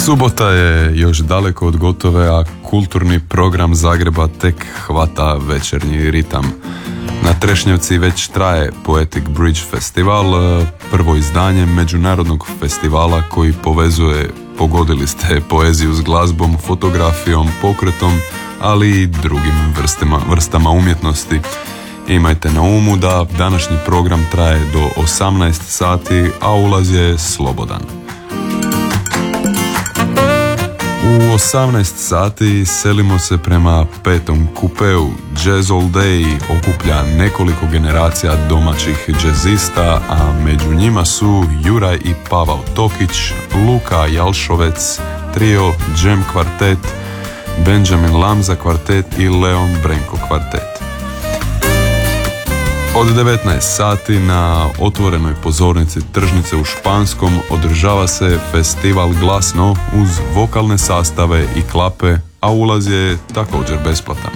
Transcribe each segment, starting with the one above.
Subota je još daleko od gotove, a kulturni program Zagreba tek hvata večernji ritam. Na Trešnjevci već traje Poetic Bridge Festival, prvo izdanje međunarodnog festivala koji povezuje, pogodili ste, poeziju s glazbom, fotografijom, pokretom, ali i drugim vrstama umjetnosti. Imajte na umu da današnji program traje do 18 sati, a ulaz je slobodan. U 18 sati selimo se prema petom kupeu. Jazz All Day okuplja nekoliko generacija domaćih džezista, a među njima su Juraj i Pavao Tokić, Luka Jalšovec, trio Jam kvartet, Benjamin Lamza kvartet i Leon Brenko kvartet. Od 19 sati na otvorenoj pozornici Tržnice u Španskom održava se festival Glasno uz vokalne sastave i klape, a ulaz je također besplatan.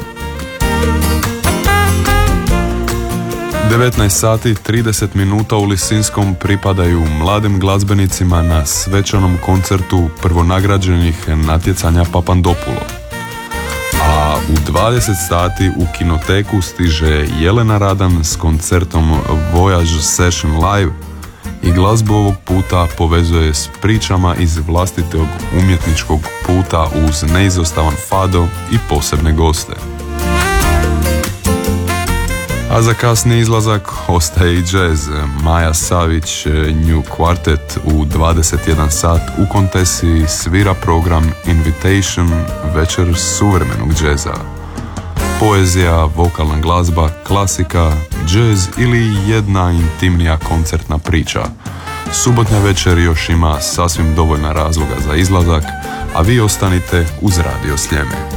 19 sati 30 minuta u Lisinskom pripadaju mladim glazbenicima na svečanom koncertu prvonagrađenih natjecanja Papandopulo. A u 20 sati u Kinoteku stiže Jelena Radan s koncertom Voyage Session Live i glazbu ovog puta povezuje s pričama iz vlastitog umjetničkog puta uz neizostavan fado i posebne goste. A za kasni izlazak ostaje i jazz. Maja Savić, New Quartet u 21 sat u Kontesi svira program Invitation, večer suvremenog džeza. Poezija, vokalna glazba, klasika, džez ili jedna intimnija koncertna priča. Subotnja večer još ima sasvim dovoljna razloga za izlazak, a vi ostanite uz Radio Sljeme.